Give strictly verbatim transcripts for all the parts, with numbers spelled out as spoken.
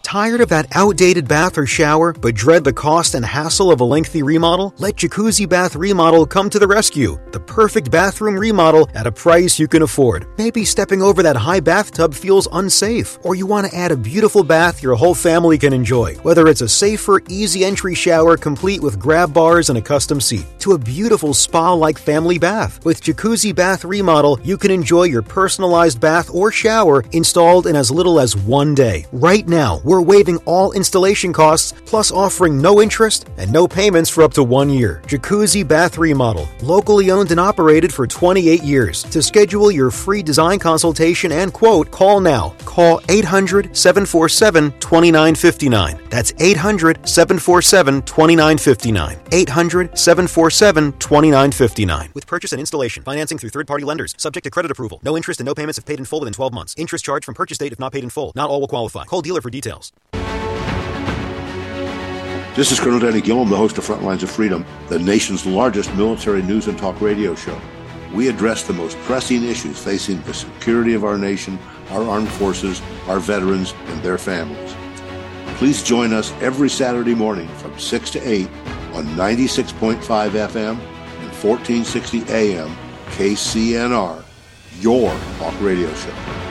Tired of that outdated bath or shower, but dread the cost and hassle of a lengthy remodel? Let Jacuzzi Bath Remodel come to the rescue. The perfect bathroom remodel at a price you can afford. Maybe stepping over that high bathtub feels unsafe, or you want to add a beautiful bath your whole family can enjoy. Whether it's a safer, easy entry shower complete with grab bars and a custom seat, to a beautiful spa-like family bath. With Jacuzzi Bath Remodel, you can enjoy your personalized bath or shower installed in as little as one day. Right now, we're waiving all installation costs, plus offering no interest and no payments for up to one year. Jacuzzi Bath Remodel, locally owned and operated for twenty-eight years. To schedule your free design consultation and quote, call now. Call eight hundred, seven four seven, two nine five nine. That's eight hundred, seven four seven, two nine five nine. eight hundred, seven four seven, two nine five nine. With purchase and installation, financing through third-party lenders, subject to credit approval. No interest and no payments if paid in full within twelve months. Interest charged from purchase date if not paid in full. Not all will qualify. Call dealer for details. This is Colonel Danny Gillum, the host of Frontlines of Freedom, the nation's largest military news and talk radio show. We address the most pressing issues facing the security of our nation, our armed forces, our veterans, and their families. Please join us every Saturday morning from six to eight on ninety-six point five F M and fourteen sixty A M K C N R, your talk radio show.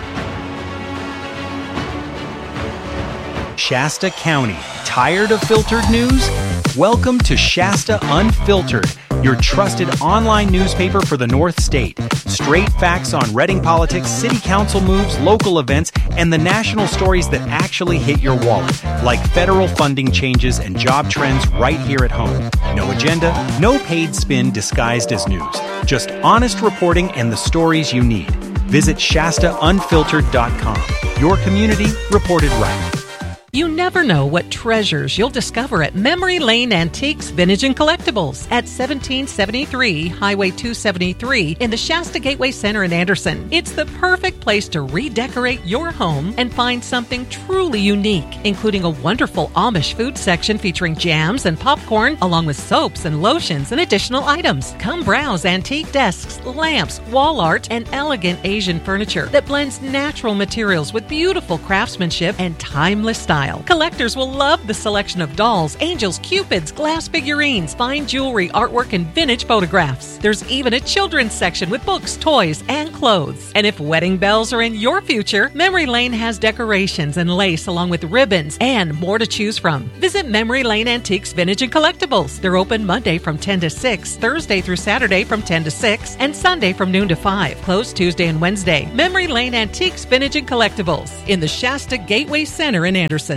Shasta County. Tired of filtered news? Welcome to Shasta Unfiltered, your trusted online newspaper for the North State. Straight facts on Reading politics, city council moves, local events, and the national stories that actually hit your wallet, like federal funding changes and job trends right here at home. No agenda, no paid spin disguised as news. Just honest reporting and the stories you need. Visit Shasta Unfiltered dot com. Your community reported right. You never know what treasures you'll discover at Memory Lane Antiques, Vintage and Collectibles at seventeen seventy-three Highway two seventy-three in the Shasta Gateway Center in Anderson. It's the perfect place to redecorate your home and find something truly unique, including a wonderful Amish food section featuring jams and popcorn, along with soaps and lotions and additional items. Come browse antique desks, lamps, wall art, and elegant Asian furniture that blends natural materials with beautiful craftsmanship and timeless style. Collectors will love the selection of dolls, angels, cupids, glass figurines, fine jewelry, artwork, and vintage photographs. There's even a children's section with books, toys, and clothes. And if wedding bells are in your future, Memory Lane has decorations and lace along with ribbons and more to choose from. Visit Memory Lane Antiques, Vintage and Collectibles. They're open Monday from ten to six, Thursday through Saturday from ten to six, and Sunday from noon to five. Closed Tuesday and Wednesday. Memory Lane Antiques, Vintage and Collectibles in the Shasta Gateway Center in Anderson.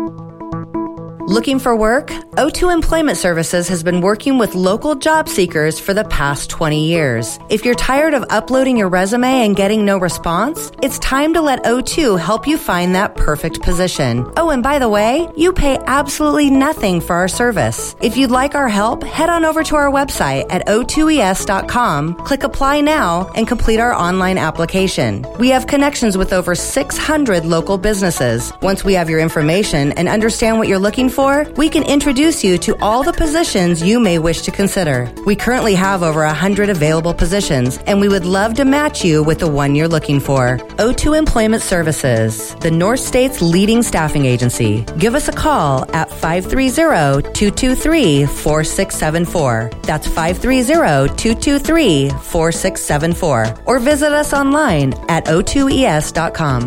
Looking for work? O two Employment Services has been working with local job seekers for the past twenty years. If you're tired of uploading your resume and getting no response, it's time to let O two help you find that perfect position. Oh, and by the way, you pay absolutely nothing for our service. If you'd like our help, head on over to our website at O two E S dot com, click Apply Now, and complete our online application. We have connections with over six hundred local businesses. Once we have your information and understand what you're looking for, we can introduce you to all the positions you may wish to consider. We currently have over one hundred available positions, and we would love to match you with the one you're looking for. O two Employment Services, the North State's leading staffing agency. Give us a call at five three zero, two two three, four six seven four. That's five three zero, two two three, four six seven four. Or visit us online at O two E S dot com.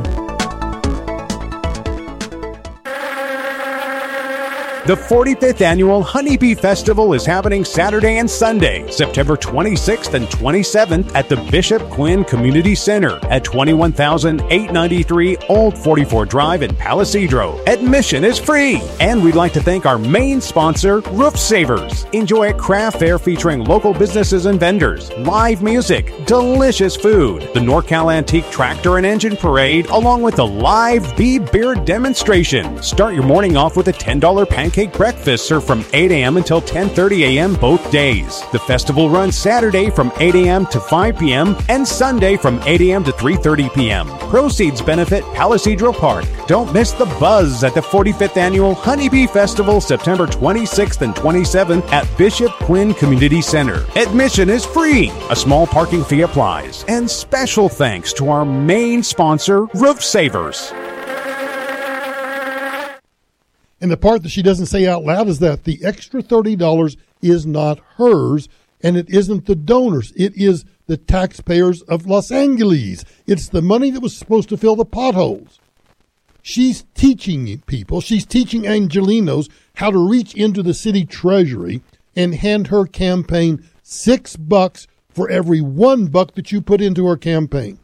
The forty-fifth Annual Honeybee Festival is happening Saturday and Sunday, September twenty-sixth and twenty-seventh at the Bishop Quinn Community Center at twenty-one thousand eight hundred ninety-three Old forty-four Drive in Palisadro. Admission is free, and we'd like to thank our main sponsor, Roof Savers. Enjoy a craft fair featuring local businesses and vendors, live music, delicious food, the NorCal Antique Tractor and Engine Parade, along with the live Bee Beer demonstration. Start your morning off with a ten dollars pancake breakfast served from eight a.m. until ten thirty a.m. both days. The festival runs Saturday from eight a.m. to five p.m. and Sunday from eight a.m. to three thirty p.m. Proceeds benefit Palisadro Park. Don't miss the buzz at the forty-fifth Annual Honeybee Festival, September twenty-sixth and twenty-seventh at Bishop Quinn Community Center. Admission is free. A small parking fee applies. And special thanks to our main sponsor, Roof Savers. And the part that she doesn't say out loud is that the extra thirty dollars is not hers, and it isn't the donors. It is the taxpayers of Los Angeles. It's the money that was supposed to fill the potholes. She's teaching people, she's teaching Angelenos how to reach into the city treasury and hand her campaign six bucks for every one buck that you put into her campaign.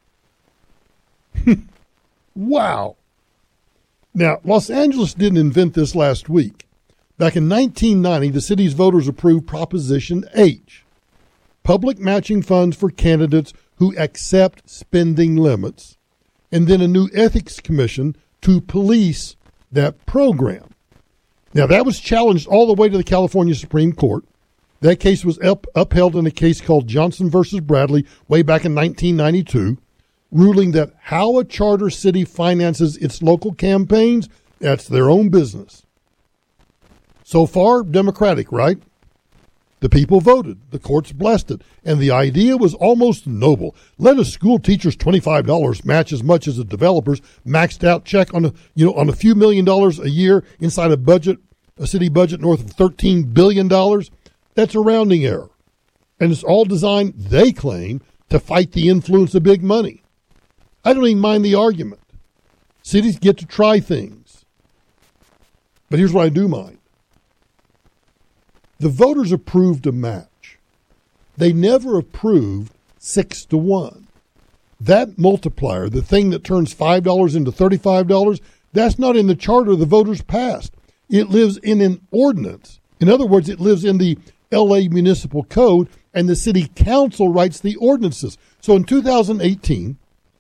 Wow. Now, Los Angeles didn't invent this last week. Back in nineteen ninety, the city's voters approved Proposition H, public matching funds for candidates who accept spending limits, and then a new ethics commission to police that program. Now, that was challenged all the way to the California Supreme Court. That case was up, upheld in a case called Johnson versus Bradley way back in nineteen ninety-two, ruling that how a charter city finances its local campaigns, that's their own business. So far, Democratic, right? The people voted. The courts blessed it. And the idea was almost noble. Let a school teacher's twenty-five dollars match as much as a developer's maxed out check on a, you know, on a few million dollars a year inside a budget, a city budget north of thirteen billion dollars. That's a rounding error. And it's all designed, they claim, to fight the influence of big money. I don't even mind the argument. Cities get to try things. But here's what I do mind. The voters approved a match. They never approved six to one. That multiplier, the thing that turns five dollars into thirty-five dollars, that's not in the charter the voters passed. It lives in an ordinance. In other words, it lives in the L A Municipal Code, and the city council writes the ordinances. So in two thousand eighteen,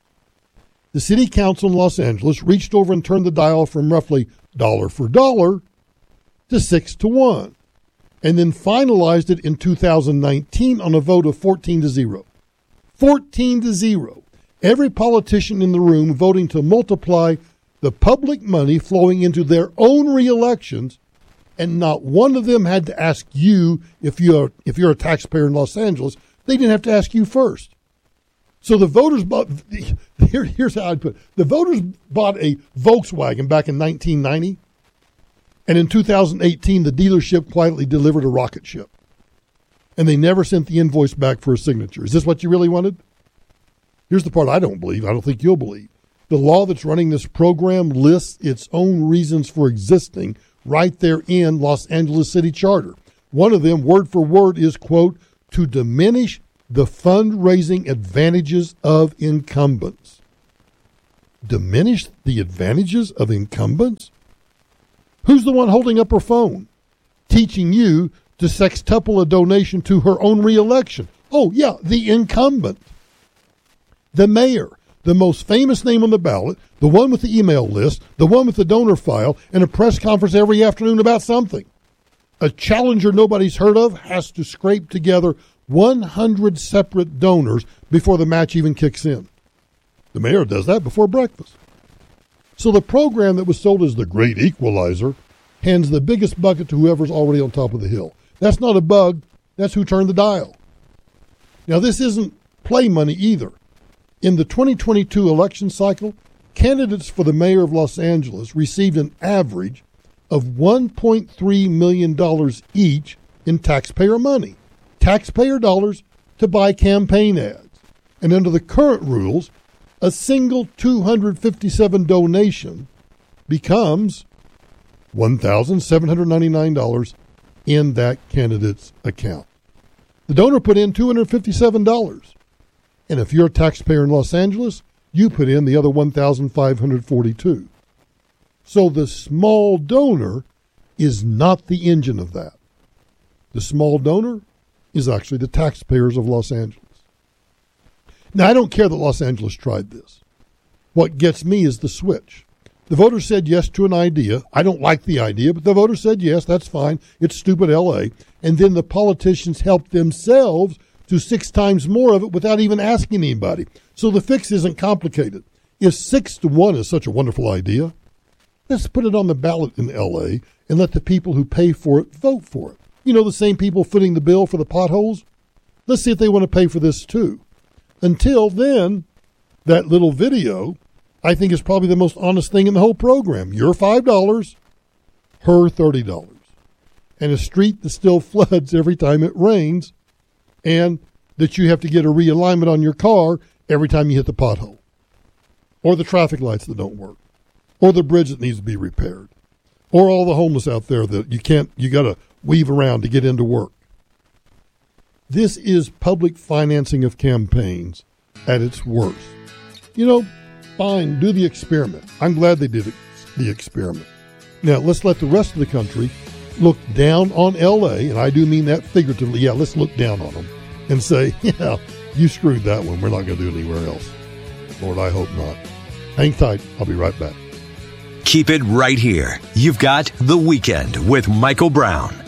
the city council in Los Angeles reached over and turned the dial from roughly dollar for dollar to six to one, and then finalized it in two thousand nineteen on a vote of fourteen to zero. fourteen to zero. Every politician in the room voting to multiply the public money flowing into their own re-elections, and not one of them had to ask you if you're, if you're a taxpayer in Los Angeles. They didn't have to ask you first. So the voters bought, here, here's how I'd put it. The voters bought a Volkswagen back in nineteen ninety, and in two thousand eighteen, the dealership quietly delivered a rocket ship. And they never sent the invoice back for a signature. Is this what you really wanted? Here's the part I don't believe. I don't think you'll believe. The law that's running this program lists its own reasons for existing right there in Los Angeles City Charter. One of them, word for word, is, quote, to diminish the fundraising advantages of incumbents. Diminish the advantages of incumbents? Who's the one holding up her phone, teaching you to sextuple a donation to her own reelection? Oh, yeah, the incumbent. The mayor, the most famous name on the ballot, the one with the email list, the one with the donor file, and a press conference every afternoon about something. A challenger nobody's heard of has to scrape together one hundred separate donors before the match even kicks in. The mayor does that before breakfast. So the program that was sold as the great equalizer hands the biggest bucket to whoever's already on top of the hill. That's not a bug. That's who turned the dial. Now, this isn't play money either. In the twenty twenty-two election cycle, candidates for the mayor of Los Angeles received an average of one point three million dollars each in taxpayer money, taxpayer dollars to buy campaign ads. And under the current rules, a single two hundred fifty-seven donation becomes one thousand seven hundred ninety-nine dollars in that candidate's account. The donor put in two hundred fifty-seven dollars. And if you're a taxpayer in Los Angeles, you put in the other one thousand five hundred forty-two dollars. So the small donor is not the engine of that. The small donor is actually the taxpayers of Los Angeles. Now, I don't care that Los Angeles tried this. What gets me is the switch. The voters said yes to an idea. I don't like the idea, but the voters said yes, that's fine. It's stupid L A. And then the politicians helped themselves to six times more of it without even asking anybody. So the fix isn't complicated. If six to one is such a wonderful idea, let's put it on the ballot in L A and let the people who pay for it vote for it. You know, the same people footing the bill for the potholes? Let's see if they want to pay for this too. Until then, that little video, I think, is probably the most honest thing in the whole program. Your five dollars, her thirty dollars. And a street that still floods every time it rains, and that you have to get a realignment on your car every time you hit the pothole, or the traffic lights that don't work, or the bridge that needs to be repaired, or all the homeless out there that you can't, you got to weave around to get into work. This is public financing of campaigns at its worst. You know, fine, do the experiment. I'm glad they did the experiment. Now, let's let the rest of the country look down on L A, and I do mean that figuratively. Yeah, let's look down on them and say, yeah, you screwed that one. We're not going to do it anywhere else. Lord, I hope not. Hang tight. I'll be right back. Keep it right here. You've got The Weekend with Michael Brown